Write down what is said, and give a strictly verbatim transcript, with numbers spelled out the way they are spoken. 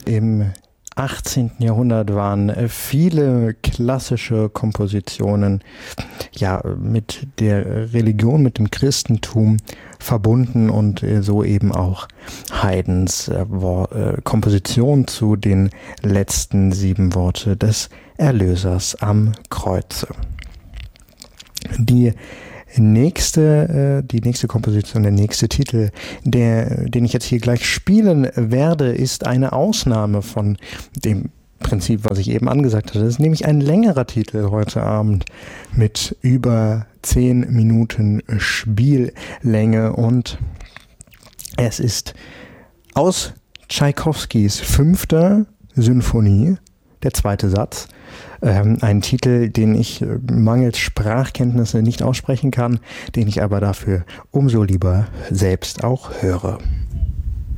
Im achtzehnten. Jahrhundert waren viele klassische Kompositionen ja mit der Religion, mit dem Christentum verbunden und so eben auch Haydns äh, äh, Komposition zu den letzten sieben Worte des Erlösers am Kreuze. Die nächste, äh, die nächste Komposition, der nächste Titel, der, den ich jetzt hier gleich spielen werde, ist eine Ausnahme von dem Prinzip, was ich eben angesagt hatte. Das ist nämlich ein längerer Titel heute Abend mit über zehn Minuten Spiellänge und es ist aus Tschaikowskis fünfter Sinfonie, der zweite Satz, ähm, ein Titel, den ich äh, mangels Sprachkenntnisse nicht aussprechen kann, den ich aber dafür umso lieber selbst auch höre.